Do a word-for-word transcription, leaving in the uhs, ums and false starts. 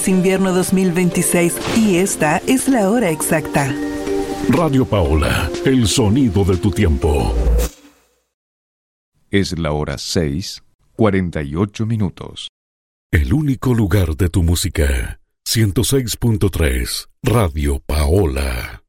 Invierno dos mil veintiséis y esta es la hora exacta. Radio Paola, el sonido de tu tiempo. Es la hora seis, cuarenta y ocho minutos. El único lugar de tu música. ciento seis punto tres, Radio Paola.